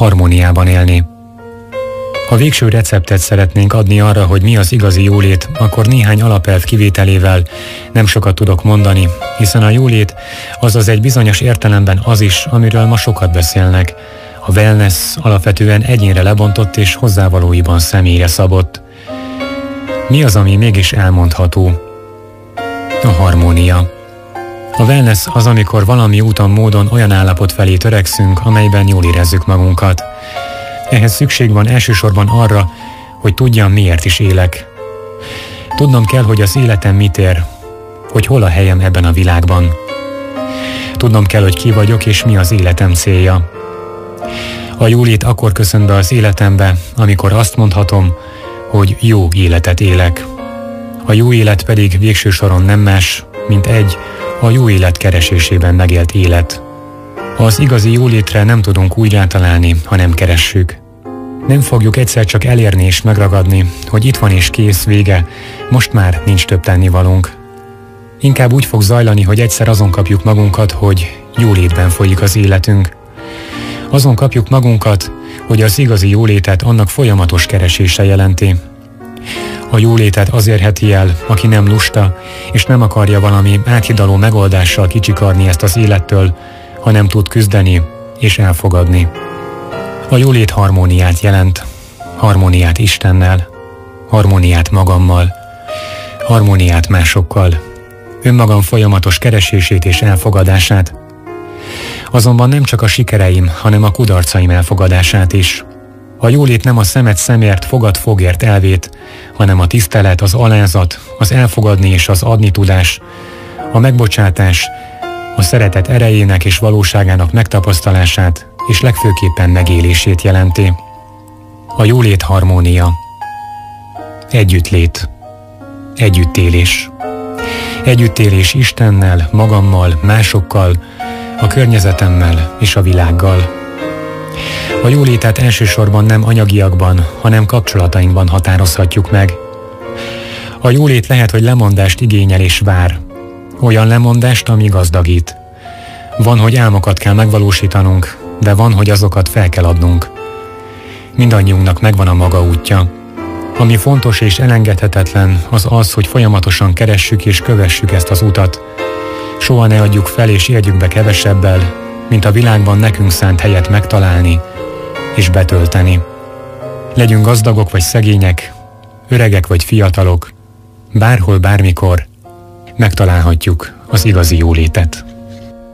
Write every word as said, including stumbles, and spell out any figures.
harmóniában élni. Ha végső receptet szeretnénk adni arra, hogy mi az igazi jólét, akkor néhány alapelv kivételével nem sokat tudok mondani, hiszen a jólét azaz egy bizonyos értelemben az is, amiről ma sokat beszélnek. A wellness alapvetően egyénre lebontott és hozzávalóiban személyre szabott. Mi az, ami mégis elmondható? A harmónia. A wellness az, amikor valami úton, módon olyan állapot felé törekszünk, amelyben jól érezzük magunkat. Ehhez szükség van elsősorban arra, hogy tudjam, miért is élek. Tudnom kell, hogy az életem mit ér, hogy hol a helyem ebben a világban. Tudnom kell, hogy ki vagyok és mi az életem célja. A jólét akkor köszön be az életembe, amikor azt mondhatom, hogy jó életet élek. A jó élet pedig végső soron nem más, mint egy a jó élet keresésében megélt élet. Az igazi jólétre nem tudunk úgy rátalálni, ha nem keressük. Nem fogjuk egyszer csak elérni és megragadni, hogy itt van és kész, vége, most már nincs több tennivalónk. Inkább úgy fog zajlani, hogy egyszer azon kapjuk magunkat, hogy jólétben folyik az életünk. Azon kapjuk magunkat, hogy az igazi jólétet annak folyamatos keresése jelenti. A jólétet az érheti el, aki nem lusta, és nem akarja valami áthidaló megoldással kicsikarni ezt az élettől, hanem tud küzdeni és elfogadni. A jólét harmóniát jelent, harmóniát Istennel, harmóniát magammal, harmóniát másokkal, önmagam folyamatos keresését és elfogadását, azonban nem csak a sikereim, hanem a kudarcaim elfogadását is. A jólét nem a szemet szemért, fogad fogért elvét, hanem a tisztelet, az alázat, az elfogadni és az adni tudás, a megbocsátás, a szeretet erejének és valóságának megtapasztalását és legfőképpen megélését jelenti. A jólét harmónia. Együttlét. Együttélés. Együttélés Istennel, magammal, másokkal, a környezetemmel és a világgal. A jólétet elsősorban nem anyagiakban, hanem kapcsolatainkban határozhatjuk meg. A jólét lehet, hogy lemondást igényel és vár. Olyan lemondást, ami gazdagít. Van, hogy álmokat kell megvalósítanunk, de van, hogy azokat fel kell adnunk. Mindannyiunknak megvan a maga útja. Ami fontos és elengedhetetlen, az az, hogy folyamatosan keressük és kövessük ezt az utat. Soha ne adjuk fel és érjük be kevesebbel, mint a világban nekünk szánt helyet megtalálni és betölteni. Legyünk gazdagok vagy szegények, öregek vagy fiatalok, bárhol, bármikor megtalálhatjuk az igazi jólétet.